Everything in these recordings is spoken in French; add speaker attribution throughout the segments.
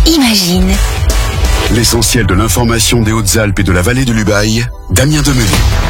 Speaker 1: Imagine.
Speaker 2: L'essentiel de l'information des Hautes-Alpes et de la vallée de l'Ubaye, Damien Demenez.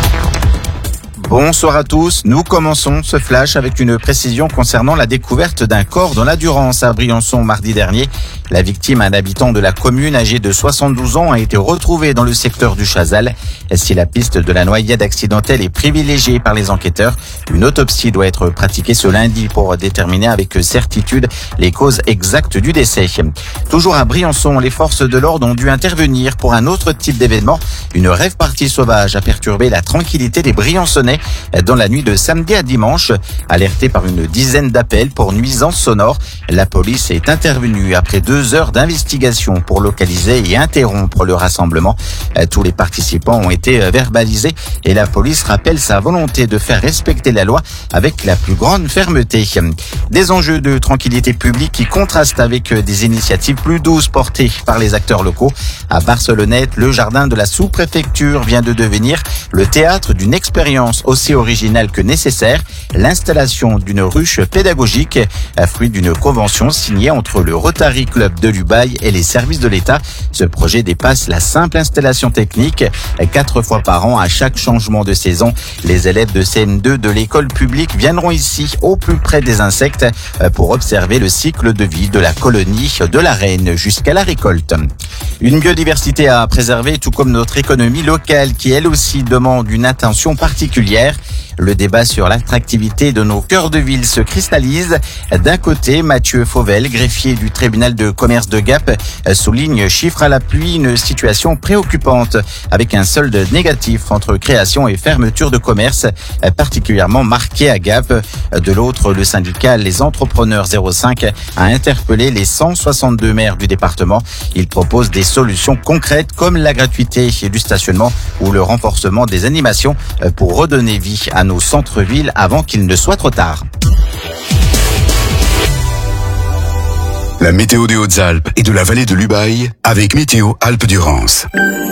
Speaker 3: Bonsoir à tous, nous commençons ce flash avec une précision concernant la découverte d'un corps dans la Durance à Briançon mardi dernier. La victime, un habitant de la commune âgé de 72 ans, a été retrouvée dans le secteur du Chazal. Si la piste de la noyade accidentelle est privilégiée par les enquêteurs, une autopsie doit être pratiquée ce lundi pour déterminer avec certitude les causes exactes du décès. Toujours à Briançon, les forces de l'ordre ont dû intervenir pour un autre type d'événement. Une rave-party sauvage a perturbé la tranquillité des Briançonnais dans la nuit de samedi à dimanche. Alertée par une dizaine d'appels pour nuisances sonores, la police est intervenue après 2 heures d'investigation pour localiser et interrompre le rassemblement. Tous les participants ont été verbalisés et la police rappelle sa volonté de faire respecter la loi avec la plus grande fermeté. Des enjeux de tranquillité publique qui contrastent avec des initiatives plus douces portées par les acteurs locaux. À Barcelonnette, le jardin de la sous-préfecture vient de devenir le théâtre d'une expérience aussi originale que nécessaire, l'installation d'une ruche pédagogique, fruit d'une convention signée entre le Rotary Club de l'Ubaye et les services de l'État. Ce projet dépasse la simple installation technique. 4 fois par an, à chaque changement de saison, les élèves de CM2 de l'école publique viendront ici, au plus près des insectes, pour observer le cycle de vie de la colonie de la reine jusqu'à la récolte. Une biodiversité à préserver, tout comme notre économie locale qui elle aussi demande une attention particulière. Le débat sur l'attractivité de nos cœurs de ville se cristallise. D'un côté, Mathieu Fauvel, greffier du tribunal de commerce de Gap, souligne chiffre à l'appui une situation préoccupante avec un solde négatif entre création et fermeture de commerce, particulièrement marqué à Gap. De l'autre, le syndicat Les Entrepreneurs 05 a interpellé les 162 maires du département. Il propose des solutions concrètes comme la gratuité du stationnement ou le renforcement des animations pour redonner vie à nos centres-villes avant qu'il ne soit trop tard.
Speaker 2: La météo des Hautes-Alpes et de la vallée de l'Ubaye avec Météo Alpes-Durance.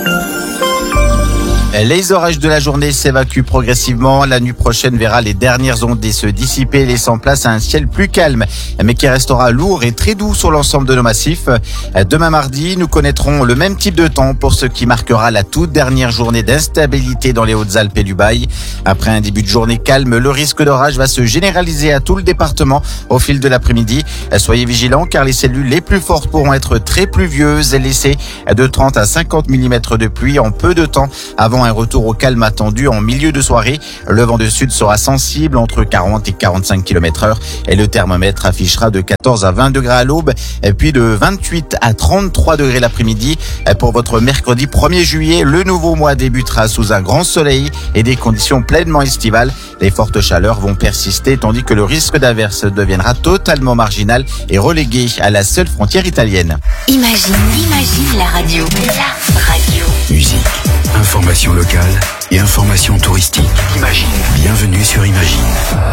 Speaker 3: Les orages de la journée s'évacuent progressivement. La nuit prochaine verra les dernières ondées se dissiper, laissant place à un ciel plus calme, mais qui restera lourd et très doux sur l'ensemble de nos massifs. Demain mardi, nous connaîtrons le même type de temps pour ce qui marquera la toute dernière journée d'instabilité dans les Hautes-Alpes et l'Ubaye. Après un début de journée calme, le risque d'orage va se généraliser à tout le département au fil de l'après-midi. Soyez vigilants car les cellules les plus fortes pourront être très pluvieuses et laisser de 30 à 50 mm de pluie en peu de temps avant un retour au calme attendu en milieu de soirée. Le vent de sud sera sensible entre 40 et 45 km/h et le thermomètre affichera de 14 à 20 degrés à l'aube et puis de 28 à 33 degrés l'après-midi. Pour votre mercredi 1er juillet, le nouveau mois débutera sous un grand soleil et des conditions pleinement estivales. Les fortes chaleurs vont persister tandis que le risque d'averse deviendra totalement marginal et relégué à la seule frontière italienne.
Speaker 1: Imagine la radio. La radio.
Speaker 2: Musique, information locale et information touristique. Imagine. Bienvenue sur Imagine.